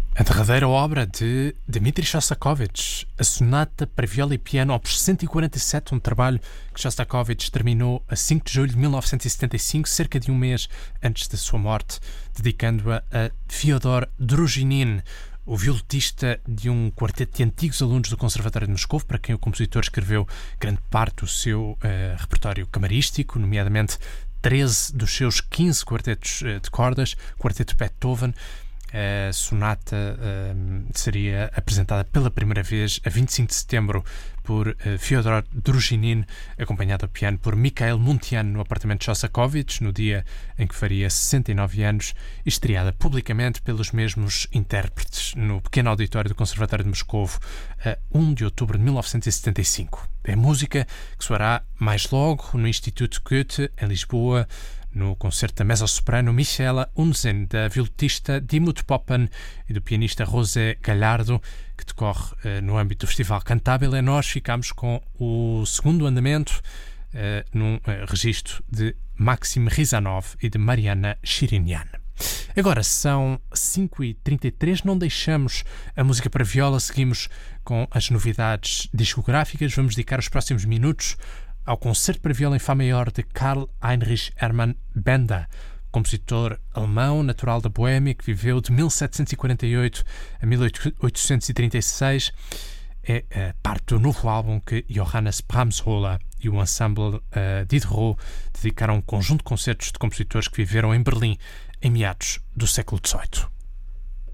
A derradeira obra de Dmitri Shostakovich, a Sonata para Viola e Piano, opus 147, um trabalho que Shostakovich terminou a 5 de julho de 1975, cerca de um mês antes da sua morte, dedicando-a a Fyodor Druzhinin, o violetista de um quarteto de antigos alunos do Conservatório de Moscou, para quem o compositor escreveu grande parte do seu repertório camarístico, nomeadamente 13 dos seus 15 quartetos de cordas, quarteto Beethoven. A sonata seria apresentada pela primeira vez a 25 de setembro por Fyodor Druzhinin, acompanhado ao piano por Mikhail Muntean no apartamento de Shostakovich, no dia em que faria 69 anos, e estreada publicamente pelos mesmos intérpretes no pequeno auditório do Conservatório de Moscovo a 1 de outubro de 1975. É música que soará mais logo no Instituto Goethe, em Lisboa, no concerto da mezzo-soprano Michela Unzen, da violetista Dimut Popan e do pianista José Gallardo, que decorre no âmbito do Festival Cantabile. Nós ficamos com o segundo andamento num registro de Maxim Rizanov e de Mariana Shirinyan. Agora são 5h33, não deixamos a música para viola, seguimos com as novidades discográficas. Vamos dedicar os próximos minutos ao concerto para viola em Fá maior de Karl Heinrich Hermann Benda, compositor alemão natural da Boémia, que viveu de 1748 a 1836. É parte do novo álbum que Johannes Brahms-Holler e o ensemble Diderot dedicaram a um conjunto de concertos de compositores que viveram em Berlim em meados do século XVIII.